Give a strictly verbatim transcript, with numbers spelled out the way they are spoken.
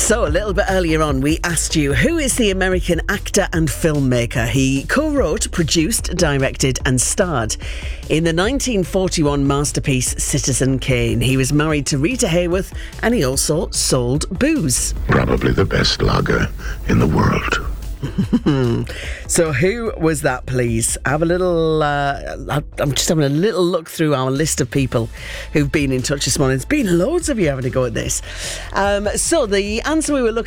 So, a little bit earlier on, we asked you, who is the American actor and filmmaker? He co-wrote, produced, directed and starred in the nineteen forty-one masterpiece Citizen Kane. He was married to Rita Hayworth and he also sold booze. Probably the best lager in the world. So who was that, please? Have a little uh, I'm just having a little look through our list of people who've been in touch this morning. There's been loads of you having a go at this. Um, so the answer we were looking